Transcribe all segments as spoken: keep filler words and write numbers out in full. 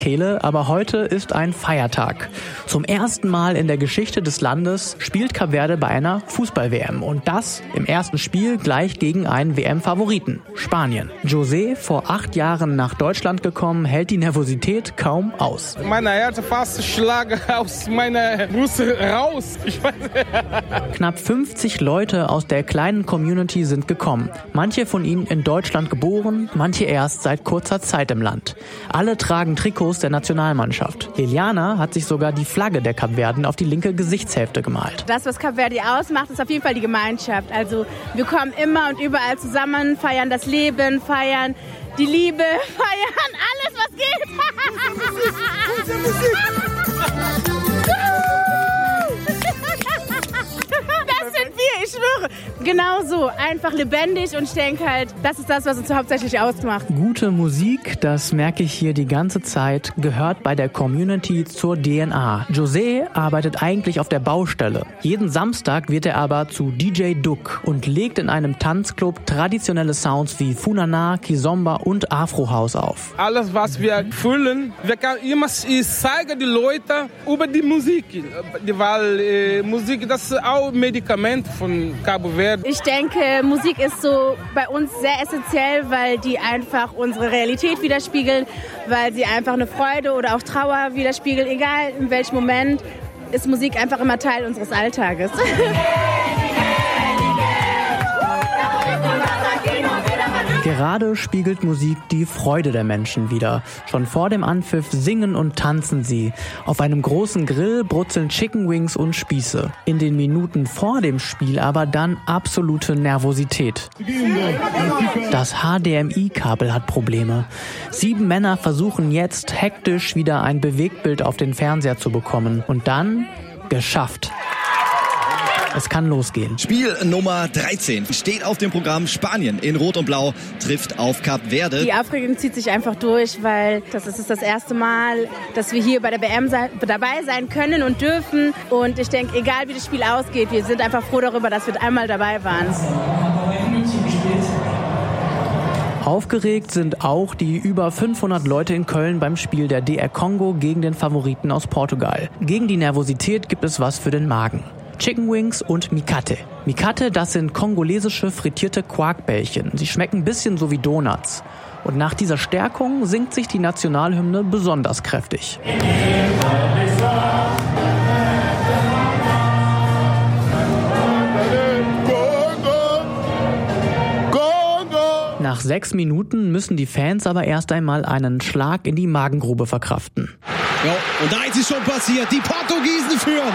Kehle, aber heute ist ein Feiertag. Zum ersten Mal in der Geschichte des Landes spielt Kap Verde bei einer Fußball-W M und das im ersten Spiel gleich gegen einen W M-Favoriten, Spanien. José, vor acht Jahren nach Deutschland gekommen, hält die Nervosität kaum aus. Mein Herz fast schlägt aus meiner Brust raus. Ich weiß. Knapp fünfzig Leute aus der kleinen Community sind gekommen. Manche von ihnen in Deutschland geboren, manche erst seit kurzer Zeit im Land. Alle tragen Trikots der Nationalmannschaft. Liliana hat sich sogar die Flagge der Kapverden auf die linke Gesichtshälfte gemalt. Das, was Kap Verde ausmacht, ist auf jeden Fall die Gemeinschaft. Also wir kommen immer und überall zusammen, feiern das Leben, feiern die Liebe, feiern alles, was geht. Gute Musik. Das sind wir, ich schwöre. Genau so, einfach lebendig und ich denke halt, das ist das, was uns hauptsächlich ausmacht. Gute Musik, das merke ich hier die ganze Zeit, gehört bei der Community zur D N A. José arbeitet eigentlich auf der Baustelle. Jeden Samstag wird er aber zu D J Duck und legt in einem Tanzclub traditionelle Sounds wie Funana, Kizomba und Afro-House auf. Alles, was wir fühlen, wir können immer zeigen die Leute über die Musik. Weil äh, Musik, das ist auch Medikament von Kap Verde. Ich denke, Musik ist so bei uns sehr essentiell, weil die einfach unsere Realität widerspiegelt, weil sie einfach eine Freude oder auch Trauer widerspiegelt. Egal in welchem Moment, ist Musik einfach immer Teil unseres Alltages. Gerade spiegelt Musik die Freude der Menschen wider. Schon vor dem Anpfiff singen und tanzen sie. Auf einem großen Grill brutzeln Chicken Wings und Spieße. In den Minuten vor dem Spiel aber dann absolute Nervosität. Das H D M I-Kabel hat Probleme. Sieben Männer versuchen jetzt hektisch wieder ein Bewegtbild auf den Fernseher zu bekommen. Und dann geschafft. Es kann losgehen. Spiel Nummer dreizehn steht auf dem Programm. Spanien in Rot und Blau trifft auf Kap Verde. Die Aufregung zieht sich einfach durch, weil das ist das erste Mal, dass wir hier bei der W M sein, dabei sein können und dürfen. Und ich denke, egal wie das Spiel ausgeht, wir sind einfach froh darüber, dass wir einmal dabei waren. Aufgeregt sind auch die über fünfhundert Leute in Köln beim Spiel der D R Kongo gegen den Favoriten aus Portugal. Gegen die Nervosität gibt es was für den Magen. Chicken Wings und Mikate. Mikate, das sind kongolesische frittierte Quarkbällchen. Sie schmecken ein bisschen so wie Donuts. Und nach dieser Stärkung singt sich die Nationalhymne besonders kräftig. Nach sechs Minuten müssen die Fans aber erst einmal einen Schlag in die Magengrube verkraften. Ja, und da ist es schon passiert. Die Portugiesen führen.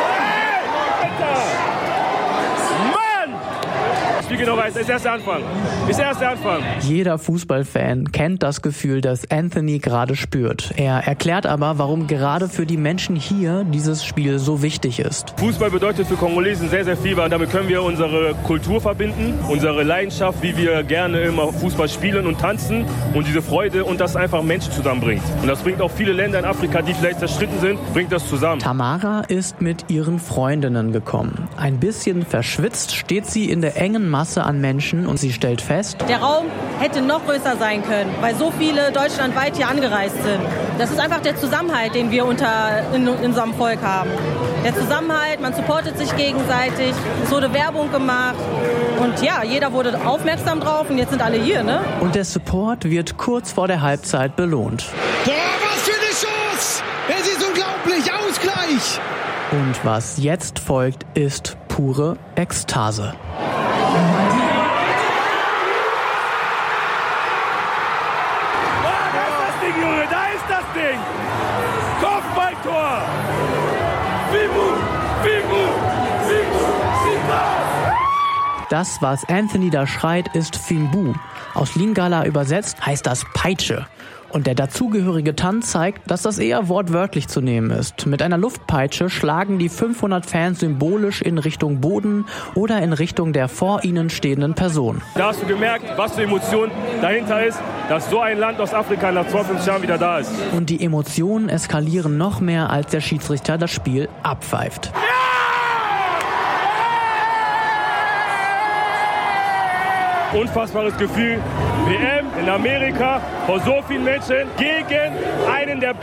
Wie genau weiß, ist erst der Anfang. Ist erst der Anfang. Jeder Fußballfan kennt das Gefühl, das Anthony gerade spürt. Er erklärt aber, warum gerade für die Menschen hier dieses Spiel so wichtig ist. Fußball bedeutet für Kongolesen sehr, sehr viel, weil damit können wir unsere Kultur verbinden, unsere Leidenschaft, wie wir gerne immer Fußball spielen und tanzen und diese Freude und das einfach Menschen zusammenbringt. Und das bringt auch viele Länder in Afrika, die vielleicht zerstritten sind, bringt das zusammen. Tamara ist mit ihren Freundinnen gekommen. Ein bisschen verschwitzt steht sie in der engen Masse an Menschen und sie stellt fest, der Raum hätte noch größer sein können, weil so viele deutschlandweit hier angereist sind. Das ist einfach der Zusammenhalt, den wir unter in, in unserem Volk haben. Der Zusammenhalt, man supportet sich gegenseitig, es wurde Werbung gemacht und ja, jeder wurde aufmerksam drauf und jetzt sind alle hier, ne? Und der Support wird kurz vor der Halbzeit belohnt. Boah, was für eine Chance! Es ist unglaublich, Ausgleich! Und was jetzt folgt, ist pure Ekstase. Junge, da ist das Ding! Kopfballtor! Fimu! Fimu! Fimu! Fimu! Das, was Anthony da schreit, ist Fimbu. Aus Lingala übersetzt heißt das Peitsche. Und der dazugehörige Tanz zeigt, dass das eher wortwörtlich zu nehmen ist. Mit einer Luftpeitsche schlagen die fünfhundert Fans symbolisch in Richtung Boden oder in Richtung der vor ihnen stehenden Person. Da hast du gemerkt, was für Emotion dahinter ist, dass so ein Land aus Afrika nach zweiundfünfzig Jahren wieder da ist. Und die Emotionen eskalieren noch mehr, als der Schiedsrichter das Spiel abpfeift. Unfassbares Gefühl. W M in Amerika vor so vielen Menschen gegen einen der